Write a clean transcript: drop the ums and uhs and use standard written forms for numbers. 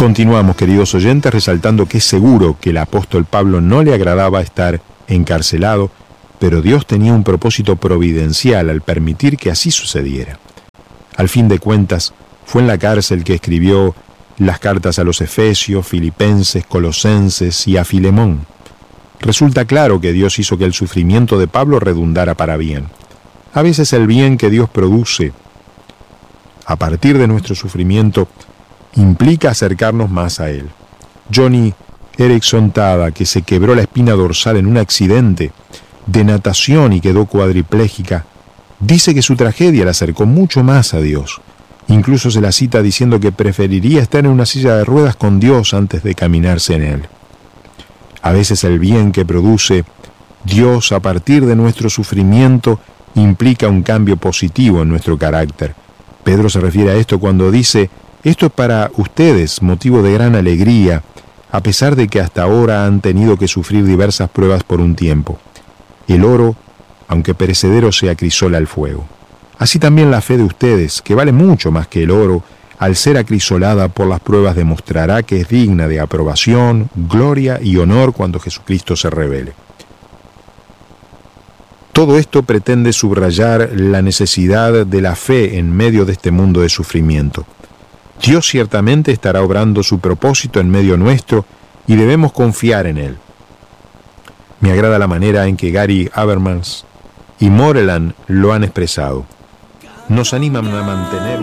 Continuamos, queridos oyentes, resaltando que es seguro que el apóstol Pablo no le agradaba estar encarcelado, pero Dios tenía un propósito providencial al permitir que así sucediera. Al fin de cuentas, fue en la cárcel que escribió las cartas a los Efesios, Filipenses, Colosenses y a Filemón. Resulta claro que Dios hizo que el sufrimiento de Pablo redundara para bien. A veces el bien que Dios produce a partir de nuestro sufrimiento implica acercarnos más a Él. Johnny Erickson Tada, que se quebró la espina dorsal en un accidente de natación y quedó cuadripléjica, dice que su tragedia la acercó mucho más a Dios. Incluso se la cita diciendo que preferiría estar en una silla de ruedas con Dios antes de caminarse en Él. A veces el bien que produce Dios a partir de nuestro sufrimiento implica un cambio positivo en nuestro carácter. Pedro se refiere a esto cuando dice: esto es para ustedes motivo de gran alegría, a pesar de que hasta ahora han tenido que sufrir diversas pruebas por un tiempo. El oro, aunque perecedero, se acrisola al fuego. Así también la fe de ustedes, que vale mucho más que el oro, al ser acrisolada por las pruebas, demostrará que es digna de aprobación, gloria y honor cuando Jesucristo se revele. Todo esto pretende subrayar la necesidad de la fe en medio de este mundo de sufrimiento. Dios ciertamente estará obrando su propósito en medio nuestro y debemos confiar en Él. Me agrada la manera en que Gary Habermas y Moreland lo han expresado. Nos animan a mantener